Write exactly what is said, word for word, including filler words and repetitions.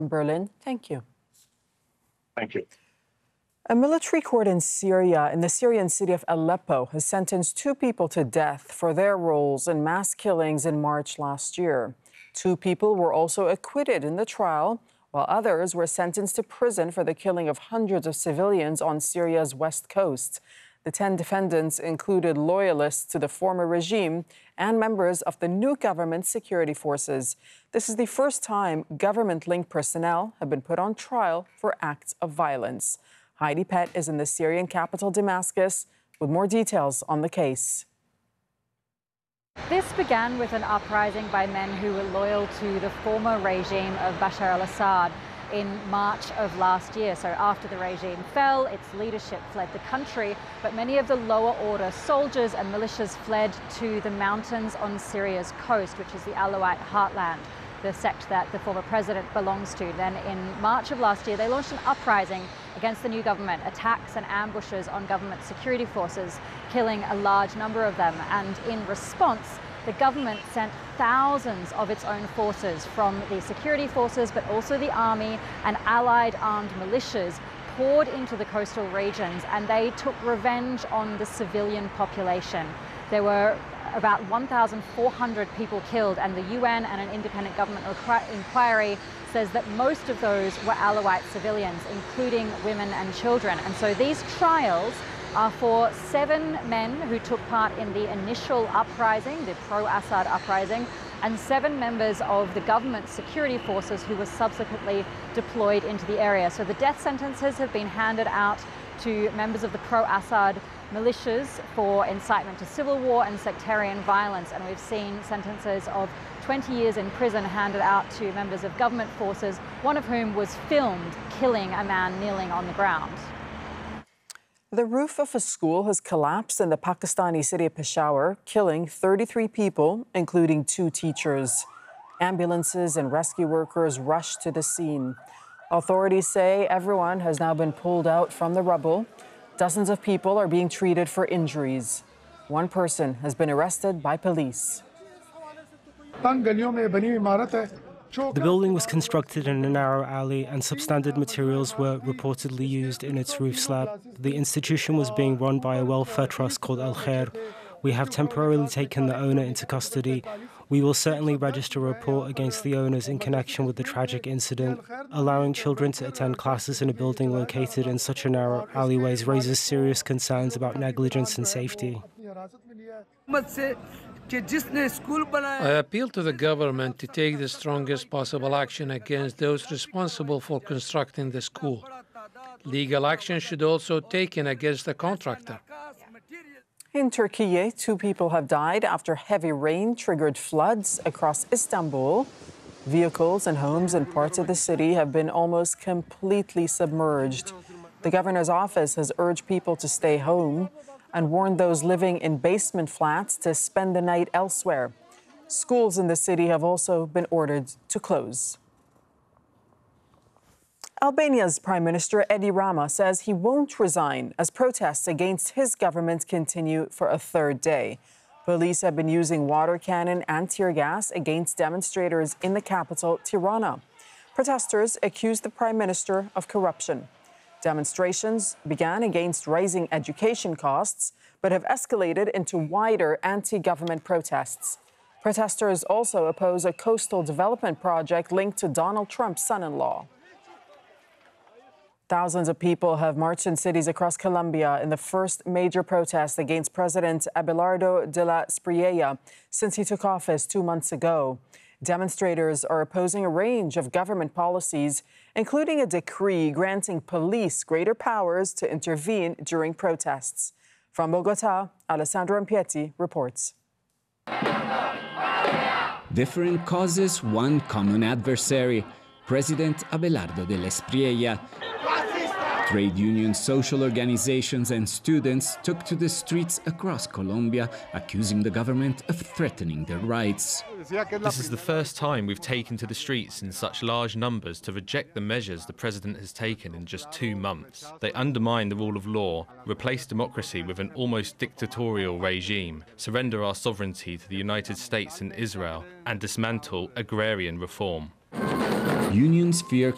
Berlin, thank you. Thank you. A military court in Syria, in the Syrian city of Aleppo, has sentenced two people to death for their roles in mass killings in March last year. Two people were also acquitted in the trial, while others were sentenced to prison for the killing of hundreds of civilians on Syria's west coast. The ten defendants included loyalists to the former regime and members of the new government security forces. This is the first time government-linked personnel have been put on trial for acts of violence. Heidi Pett is in the Syrian capital, Damascus, with more details on the case. This began with an uprising by men who were loyal to the former regime of Bashar al-Assad in March of last year. So after the regime fell, its leadership fled the country, but many of the lower order soldiers and militias fled to the mountains on Syria's coast, which is the Alawite heartland, the sect that the former president belongs to. Then in March of last year, they launched an uprising against the new government, attacks and ambushes on government security forces, killing a large number of them. And in response, the government sent thousands of its own forces from the security forces, but also the army and allied armed militias poured into the coastal regions, and they took revenge on the civilian population. There were about one thousand four hundred people killed, and the U N and an independent government inquiry says that most of those were Alawite civilians, including women and children. And so these trials are for seven men who took part in the initial uprising, the pro-Assad uprising, and seven members of the government security forces who were subsequently deployed into the area. So the death sentences have been handed out to members of the pro-Assad militias for incitement to civil war and sectarian violence, and we've seen sentences of twenty years in prison handed out to members of government forces, one of whom was filmed killing a man kneeling on the ground. The roof of a school has collapsed in the Pakistani city of Peshawar, killing thirty-three people, including two teachers. Ambulances and rescue workers rushed to the scene. Authorities say everyone has now been pulled out from the rubble. Dozens of people are being treated for injuries. One person has been arrested by police. The building was constructed in a narrow alley, and substandard materials were reportedly used in its roof slab. The institution was being run by a welfare trust called Al Khair. We have temporarily taken the owner into custody. We will certainly register a report against the owners in connection with the tragic incident. Allowing children to attend classes in a building located in such a narrow alleyways raises serious concerns about negligence and safety. I appeal to the government to take the strongest possible action against those responsible for constructing the school. Legal action should also be taken against the contractor. In Turkey, two people have died after heavy rain triggered floods across Istanbul. Vehicles and homes in parts of the city have been almost completely submerged. The governor's office has urged people to stay home and warned those living in basement flats to spend the night elsewhere. Schools in the city have also been ordered to close. Albania's Prime Minister Edi Rama says he won't resign as protests against his government continue for a third day. Police have been using water cannon and tear gas against demonstrators in the capital, Tirana. Protesters accused the Prime Minister of corruption. Demonstrations began against rising education costs, but have escalated into wider anti-government protests. Protesters also oppose a coastal development project linked to Donald Trump's son-in-law. Thousands of people have marched in cities across Colombia in the first major protest against President Abelardo de la Espriella since he took office two months ago. Demonstrators are opposing a range of government policies, including a decree granting police greater powers to intervene during protests. From Bogotá, Alessandro Ampieti reports. Different causes, one common adversary, President Abelardo de la Espriella. Trade unions, social organizations and students took to the streets across Colombia, accusing the government of threatening their rights. This is the first time we've taken to the streets in such large numbers to reject the measures the president has taken in just two months. They undermine the rule of law, replace democracy with an almost dictatorial regime, surrender our sovereignty to the United States and Israel, and dismantle agrarian reform. Unions fear